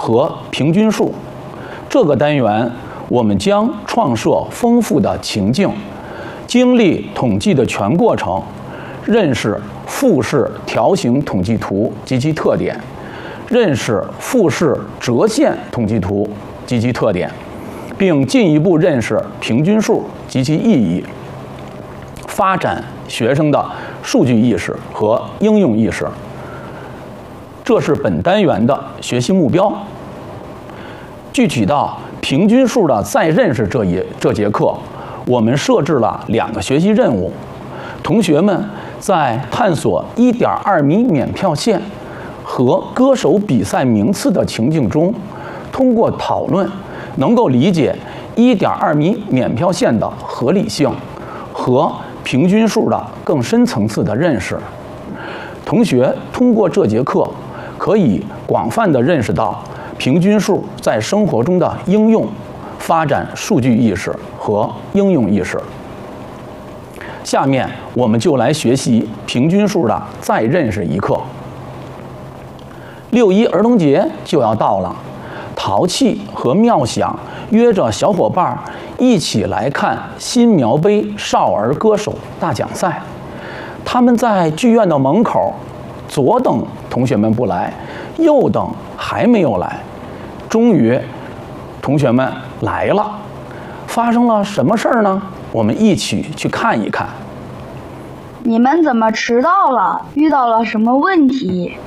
和平均数。这个单元我们将创设丰富的情境，经历统计的全过程，认识复式条形统计图及其特点，认识复式折线统计图及其特点，并进一步认识平均数及其意义，发展学生的数据意识和应用意识。这是本单元的学习目标。具体到平均数的再认识这节课，我们设置了2个学习任务。同学们在探索1.2米免票线和歌手比赛名次的情境中，通过讨论能够理解1.2米免票线的合理性和平均数的更深层次的认识。同学通过这节课可以广泛地认识到平均数在生活中的应用，发展数据意识和应用意识。下面我们就来学习平均数的再认识一课。6·1儿童节就要到了，淘气和妙想约着小伙伴一起来看新苗杯少儿歌手大奖赛。他们在剧院的门口，左等同学们不来，右等还没有来，终于同学们来了。发生了什么事儿呢？我们一起去看一看。 你们怎么迟到了？遇到了什么问题？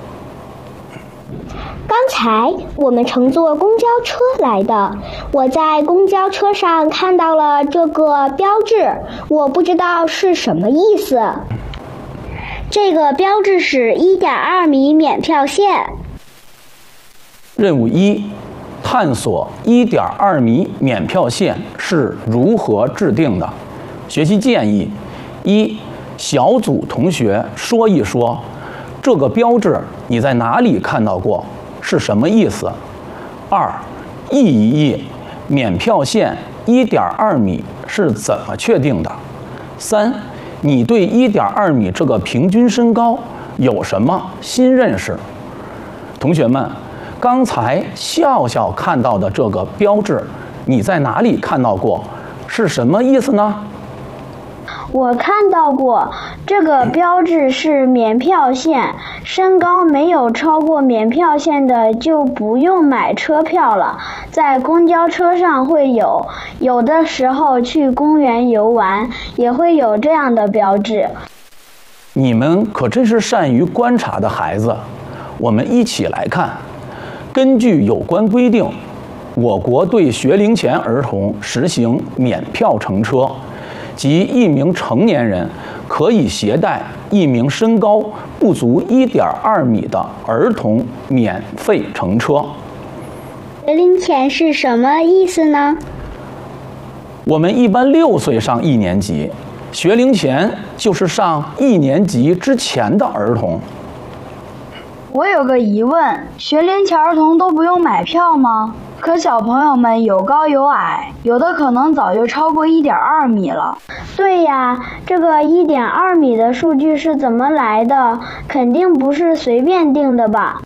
刚才我们乘坐公交车来的，我在公交车上看到了这个标志，我不知道是什么意思。这个标志是1.2米免票线。 任务1，探索1.2米免票线是如何制定的。学习建议：1，小组同学说一说，这个标志你在哪里看到过？是什么意思？2，议一议免票线1.2米是怎么确定的？3，你对1.2米这个平均身高有什么新认识？同学们，刚才笑笑看到的这个标志，你在哪里看到过？是什么意思呢？ 我看到过，这个标志是免票线，身高没有超过免票线的就不用买车票了。在公交车上会有的时候去公园游玩也会有这样的标志。 你们可真是善于观察的孩子。我们一起来看，根据有关规定，我国对学龄前儿童实行免票乘车，即一名成年人可以携带一名身高不足1.2米的儿童免费乘车。 学龄前是什么意思呢？ 我们一般6岁上1年级，学龄前就是上1年级之前的儿童。 我有个疑问，学龄前儿童都不用买票吗？可小朋友们有高有矮，有的可能早就超过1.2米了。对呀，这个1.2米的数据是怎么来的？肯定不是随便定的吧？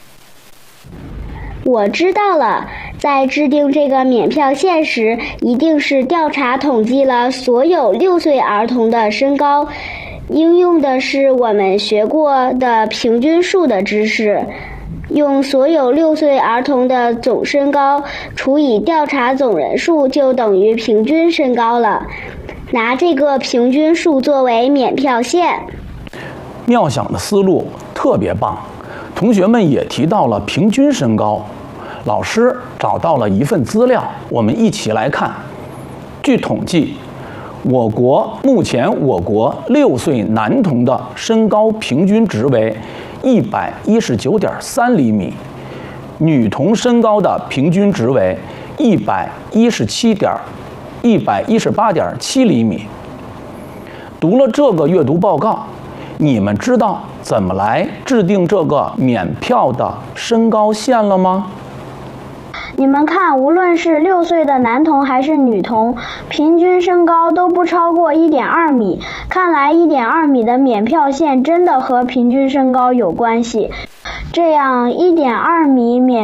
我知道了，在制定这个免票线时，一定是调查统计了所有6岁儿童的身高，应用的是我们学过的平均数的知识。用所有6岁儿童的总身高除以调查总人数，就等于平均身高了。拿这个平均数作为免票线。 妙想的思路特别棒，同学们也提到了平均身高。老师找到了一份资料，我们一起来看。据统计，目前我国6岁男童的身高平均值为119.3厘米，女童身高的平均值为118.7厘米。读了这个阅读报告，你们知道怎么来制定这个免票的身高线了吗？ 你们看，无论是6岁的男童还是女童，平均身高都不超过1.2米。看来1.2米的免票线真的和平均身高有关系。这样1.2米免